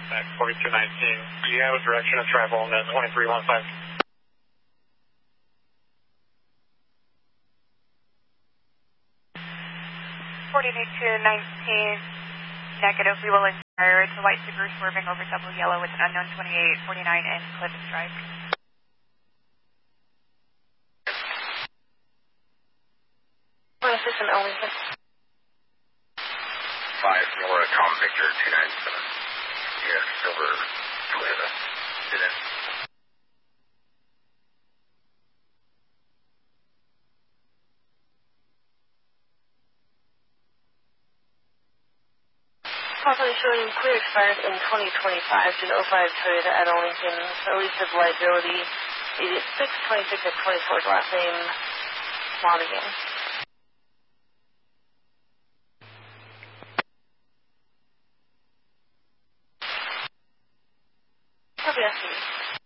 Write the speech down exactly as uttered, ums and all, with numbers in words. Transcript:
Back forty-two nineteen. Do you have a direction of travel on the twenty-three one five? forty-two nineteen, negative. We will inquire to White Super swerving over double yellow with an unknown twenty-eight forty-nine in Cliff Strike. System only. five Nora Tom Victor two nine seven. Yes, silver Toyota. Sit in. Possibly showing clear expired in twenty twenty-five to an oh five Toyota at Lincoln. Release of liability eighty-six twenty-six at twenty-four. Last name Monaghan. Copy, S C.